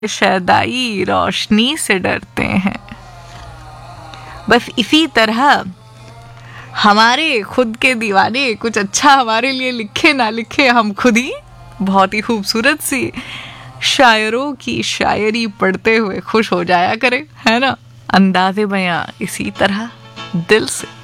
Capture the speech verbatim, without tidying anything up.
शैदाई रोशनी से डरते हैं। बस इसी तरह हमारे खुद के दीवाने कुछ अच्छा हमारे लिए लिखे ना लिखे, हम खुद ही बहुत ही खूबसूरत सी शायरों की शायरी पढ़ते हुए खुश हो जाया करें, है ना। अंदाज़े बयां इसी तरह दिल से